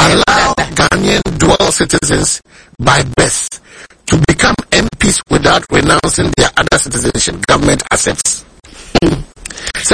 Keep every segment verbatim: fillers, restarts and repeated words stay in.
allow Ghanaian dual citizens by birth to become M Ps without renouncing their other citizenship. Government accepts. Mm. So,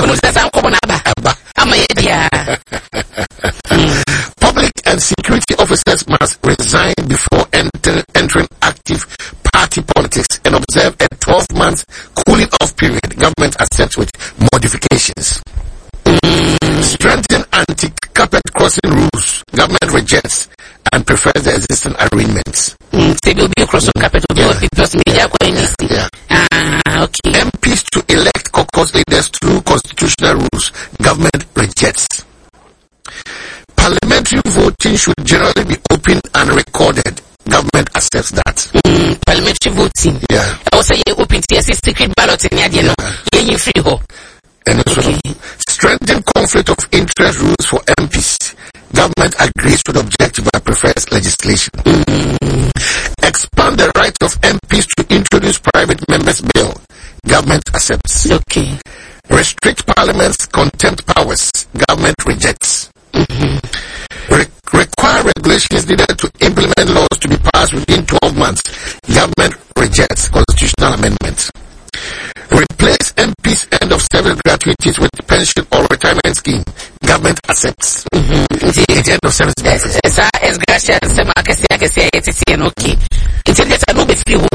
public and security officers must resign before enter, entering active party politics and observe a twelve-month cooling off period. Government accepts with modifications. Mm. Strengthen anti-carpet crossing rules. Government rejects and prefers the existing arrangements. Mm. Yeah. Yeah. Ah, okay. M Ps to elect caucus leaders through constitutional rules. Government rejects. Parliamentary voting should generally be open and recorded. Government accepts that. Mm, parliamentary voting. Yeah. I also you open to secret ballot in the yeah. free ho. And okay. Strengthen conflict of interest rules for M Ps. Government agrees with the objective but prefers legislation. Mm. Expand the right of M Ps to introduce private members' bill. Government accepts. Okay. Restrict Parliament's contempt powers. Government rejects. Mm-hmm. Re- require regulations needed to implement laws to be passed within twelve months. Government rejects constitutional amendments. Replace M Ps' end of service gratuities with pension or retirement scheme. Government accepts. Mm-hmm. The end of service benefits. It's as gracious as I can say, I can say it's okay. It's a little bit free.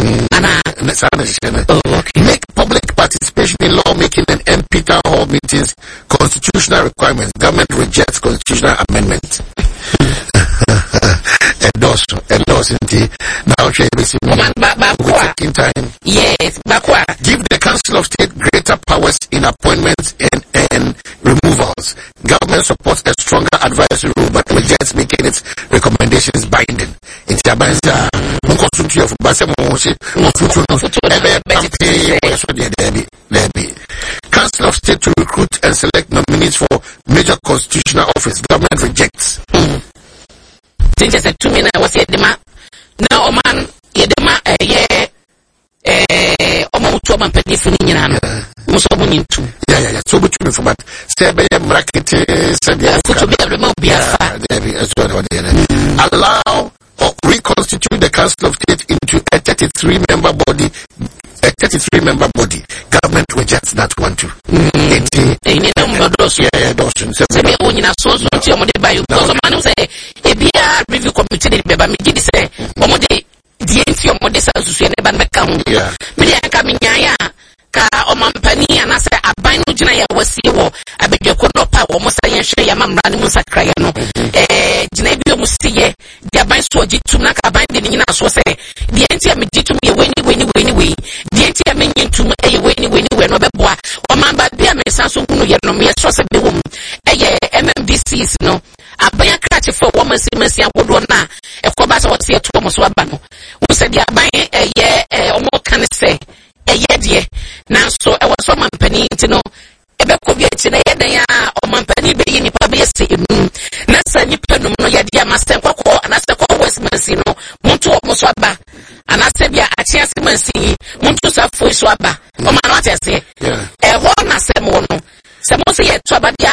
Oh, okay. Make public participation in lawmaking and M P town hall meetings constitutional requirements. Government rejects constitutional amendment. Endorse, endorse it. Now, taking time. Yes, Bakwa. Give the Council of State greater powers in appointments and, and removals. Government supports a stronger advisory role, but rejects making its recommendations binding. It's a banza. Council of State to recruit and select nominees for major constitutional office. Government rejects. Since I said to me, I was here, now, man, Yedema, yeah, eh, Omo Toman Petty for Nina, Musobunin too. Yeah, yeah, yeah, so much for that. Stay bracket, said the allow or reconstitute the Council of State into a thirty-three member body. A thirty-three member body. Government rejects that one too. Mm-hmm. Yeah, yeah, Dawson. So we only have so much of the bio. Because a man say, a beer review committee, baby, me did say, Momode, the entry of Modessa Susan Bandacam. Yeah. Me coming ya. Ka Omampani and I say, I buy no Jaya was see war. I beg your conopa, almost I share your mamma, Musa Crayano. Eh, Genevio Mustiye, the Abine Soji to Naka binding in us was say, the entire me did to me when you win anyway. The entire minion to me a when you win anywhere, no boy. Or man, but be a mess, so you know me a trust of the woman. Eh, M M B Cs, no. I buy a catch for woman, Simmons, and Wodona. A Cobas was here to almost Wabano. Who said, yeah, buying a year or more can say. A year, now so I was from Mampany to know. Ebekoviet in a year or Mampany be in Pabesi. Nasa Nipenum, no Yadia Master Coco, and Master Coco West Massino, Montu Moswaba, and I said, yeah, a chance to Massini, Montusa Fuiswaba, or Manata say, a one as a mono. Samosi, Twabadi